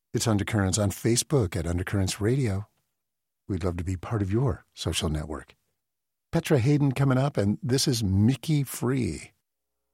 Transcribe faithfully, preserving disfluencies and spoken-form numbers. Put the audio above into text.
It's Undercurrents on Facebook at Undercurrents Radio. We'd love to be part of your social network. Petra Hayden coming up, and this is Mickey Free.